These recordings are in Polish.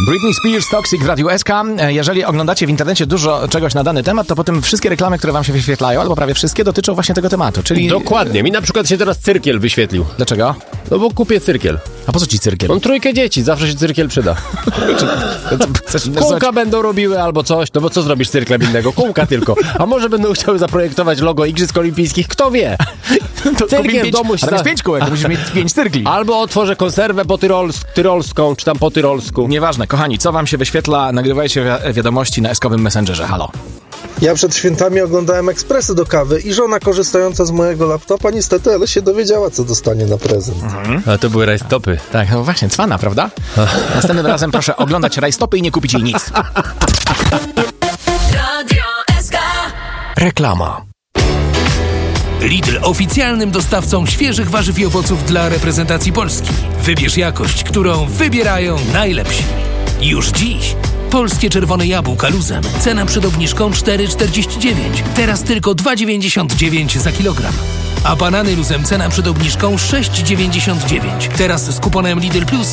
Britney Spears, Toxic w Radiu SK. Jeżeli oglądacie w internecie dużo czegoś na dany temat, to potem wszystkie reklamy, które wam się wyświetlają, albo prawie wszystkie, dotyczą właśnie tego tematu, czyli... Dokładnie. Mi na przykład się teraz cyrkiel wyświetlił. Dlaczego? No bo kupię cyrkiel. A po co ci cyrkiel? Mam 3 dzieci, zawsze się cyrkiel przyda. Kółka będą robiły albo coś, no bo co zrobisz z cyrklem innego? Kółka tylko. A może będą chciały zaprojektować logo Igrzysk Olimpijskich? Kto wie? Cyrkiel w domu... A teraz 5 kółek, musisz mieć 5 cyrkli. Albo otworzę konserwę po tyrolską, czy tam po tyrolsku. Nieważne, kochani, co wam się wyświetla, nagrywajcie wiadomości na eskowym Messengerze. Halo. Ja przed świętami oglądałem ekspresy do kawy i żona korzystająca z mojego laptopa niestety, ale się dowiedziała, co dostanie na prezent. A to były rajstopy. Tak, no właśnie, cwana, prawda? Następnym razem proszę oglądać rajstopy i nie kupić jej nic. Radio SK. Reklama. Lidl oficjalnym dostawcą świeżych warzyw i owoców dla reprezentacji Polski. Wybierz jakość, którą wybierają najlepsi. Już dziś polskie czerwone jabłka luzem. Cena przed obniżką 4,49. Teraz tylko 2,99 za kilogram. A banany luzem cena przed obniżką 6,99. Teraz z kuponem Lidl Plus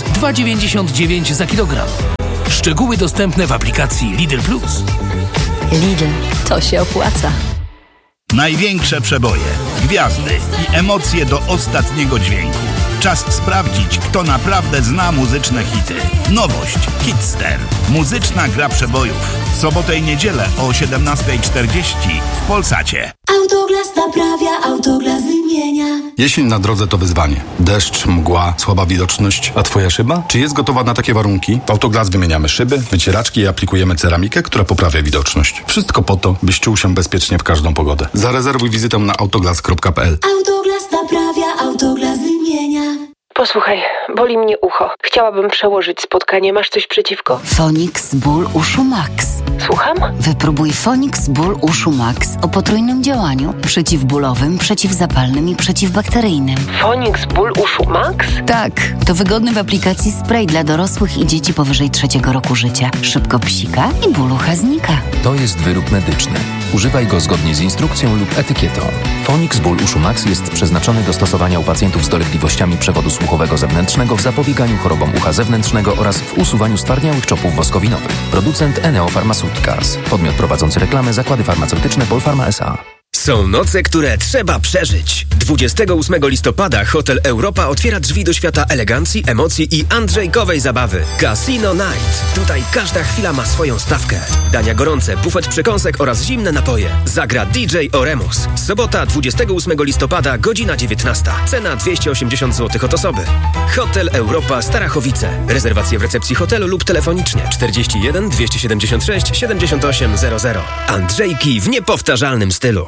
2,99 za kilogram. Szczegóły dostępne w aplikacji Lidl Plus. Lidl, to się opłaca. Największe przeboje, gwiazdy i emocje do ostatniego dźwięku. Czas sprawdzić, kto naprawdę zna muzyczne hity. Nowość Hitster. Muzyczna gra przebojów. W sobotę i niedzielę o 17:40 w Polsacie. Autoglas naprawia, Autoglas wymienia. Jesień na drodze to wyzwanie. Deszcz, mgła, słaba widoczność. A twoja szyba? Czy jest gotowa na takie warunki? W Autoglas wymieniamy szyby, wycieraczki i aplikujemy ceramikę, która poprawia widoczność. Wszystko po to, byś czuł się bezpiecznie w każdą pogodę. Zarezerwuj wizytę na autoglas.pl. Autoglas naprawia, Autoglas wymienia. Posłuchaj, boli mnie ucho. Chciałabym przełożyć spotkanie. Masz coś przeciwko? Fonix Ból Uszu Max. Słucham? Wypróbuj Fonix Ból Uszu Max o potrójnym działaniu. Przeciwbólowym, przeciwzapalnym i przeciwbakteryjnym. Fonix Ból Uszu Max? Tak, to wygodny w aplikacji spray dla dorosłych i dzieci powyżej 3 roku życia. Szybko psika i ból ucha znika. To jest wyrób medyczny. Używaj go zgodnie z instrukcją lub etykietą. Fonix Ból Uszu Max jest przeznaczony do stosowania u pacjentów z dolegliwościami przewodu słuchowego zewnętrznego w zapobieganiu chorobom ucha zewnętrznego oraz w usuwaniu stwardniałych czopów woskowinowych. Producent Eneo Pharmaceuticals. Podmiot prowadzący reklamę Zakłady Farmaceutyczne Polpharma S.A. Są noce, które trzeba przeżyć. 28 listopada Hotel Europa otwiera drzwi do świata elegancji, emocji i andrzejkowej zabawy. Casino Night. Tutaj każda chwila ma swoją stawkę. Dania gorące, bufet przekąsek oraz zimne napoje. Zagra DJ Oremus. Sobota 28 listopada, godzina 19. Cena 280 zł od osoby. Hotel Europa Starachowice. Rezerwacje w recepcji hotelu lub telefonicznie 41 276 7800. Andrzejki w niepowtarzalnym stylu.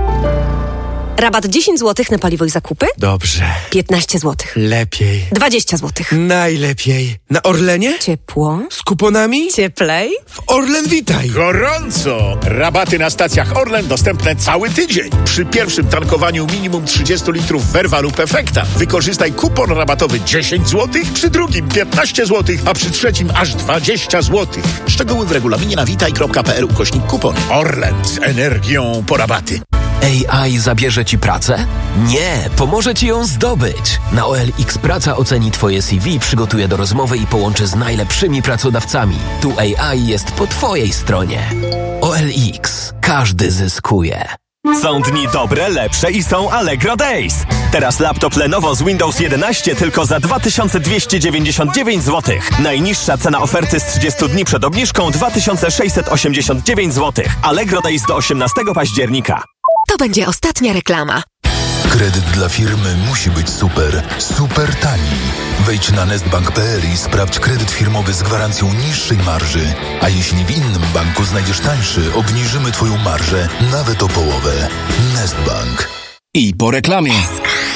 Rabat 10 zł na paliwo i zakupy? Dobrze. 15 zł. Lepiej. 20 zł. Najlepiej. Na Orlenie? Ciepło. Z kuponami? Cieplej. W Orlen Witaj. Gorąco! Rabaty na stacjach Orlen dostępne cały tydzień. Przy pierwszym tankowaniu minimum 30 litrów Verva lub Efekta wykorzystaj kupon rabatowy 10 zł, przy drugim 15 zł, a przy trzecim aż 20 zł. Szczegóły w regulaminie na witaj.pl/kupon. Orlen z energią po rabaty. AI zabierze ci pracę? Nie, pomoże ci ją zdobyć. Na OLX Praca oceni twoje CV, przygotuje do rozmowy i połączy z najlepszymi pracodawcami. Tu AI jest po twojej stronie. OLX. Każdy zyskuje. Są dni dobre, lepsze i są Allegro Days. Teraz laptop Lenovo z Windows 11 tylko za 2299 zł. Najniższa cena oferty z 30 dni przed obniżką 2689 zł. Allegro Days do 18 października. To będzie ostatnia reklama. Kredyt dla firmy musi być super, super tani. Wejdź na nestbank.pl i sprawdź kredyt firmowy z gwarancją niższej marży. A jeśli w innym banku znajdziesz tańszy, obniżymy twoją marżę nawet o połowę. Nestbank. I po reklamie.